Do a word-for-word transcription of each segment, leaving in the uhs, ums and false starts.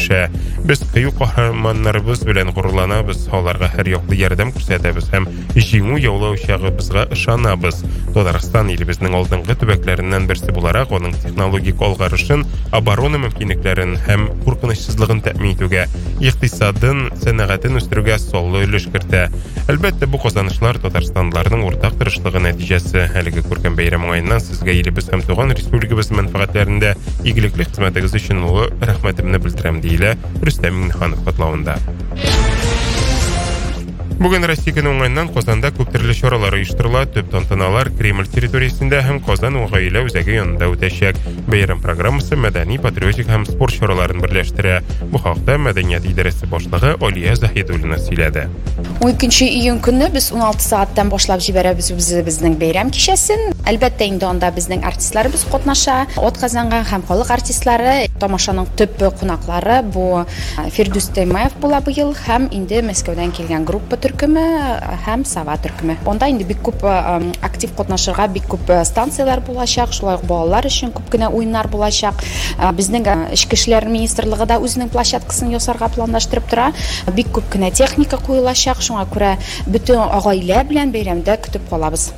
төшә. Без кыю каһарманнарыбыз белән горурланабыз, аларга һәр яклы ярдәм күрсәтәбез һәм җиңү яулаучагыбызга ышанабыз. Татарстан илебезнең алдынгы төбәкләреннән берсе буларак, аның технологик алгарышын, оборона мөмкинлекләрен һәм куркынычсызлыгын тәэмин итүгә, икътисадын, сәнәгатен үстерүгә соллы өлеш кертә. Әлбәттә, бу казанышлар татарстанлыларның уртак тырышлыгы нәтиҗәсе. Әлеге күркәм бәйрәм уңаеннан сезгә илебез һәм туган республикабыз мәнфәгатьләрендә игелекле хезмәтегез өчен улы рәхмәтемне белдерәм, диелә Рөстәм Миңнеханов котлавында. Бүген Россия көне уңаеннан Казанда күп төрле чаралар оештырыла. Төп тантаналар Кремль территориясендә һәм Казан гаилә үзәге янында үтәчәк. Бәйрәм программасы мәдәни, патриотик һәм спорт чараларын берләштерә. Бу хакта мәдәният идарәсе башлыгы Алия Заһидуллина сөйләде. он икенче июнь көнне без он алты сааттан башлап җибәрәбез безнең бәйрәм кичәсен. Әлбәттә, инде анда безнең артистларыбыз катнаша. Атказанган һәм халык артистлары, тамашаның төп кунаклары бу Фирдус Таймаев була быел һәм инде Мәскәүдән килгән группа төркеме һәм Сава төркеме. Онда инде бик күп актив катнашырга бик күп станциялар булачак, шулай ук балалар өчен күп кенә уеннар булачак. Безнең Эчке эшләр министрлыгы да үзенең площадкасын ясарга планлаштырып тора. Бик күп кенә техника куелачак, шуңа күрә бөтен гаилә белән бәйрәмдә көтеп калабыз.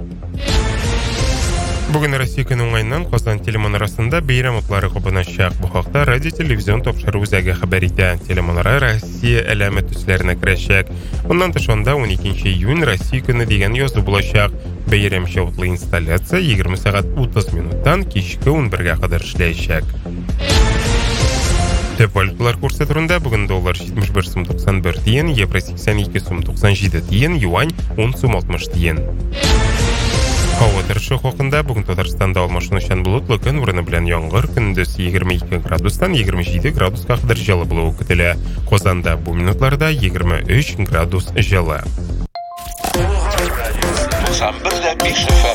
Бүген Россия көне уңаеннан Казан телеманарасында бәйрәм утлары кабыначак. Бу хакта радио-телевизион тапшыру үзәге хәбәр итә. Телеманара Россия әләме төсләренә керәчәк. Моннан тыш анда он икенче июнь Россия көне дигән язу булачак. Бәйрәм чыгышлы инсталляция егерме сәгать утыз минуттан кичке ун бергә кадәр эшләячәк. Төп валюталар курсы турында бүген доллар җитмеш бер сум туксан бер тиен, евро сиксән ике сум туксан җиде тиен, юань он сум алтмыш тиен. Һава торышы хакында бүген Татарстанда алмашынучан болытлы көн урыны белән яңгыр, көндез егерме ике градустан егерме җиде градуска кадәр җылы булуы көтелә. Казанда бу минутларда егерме өч градус җылы.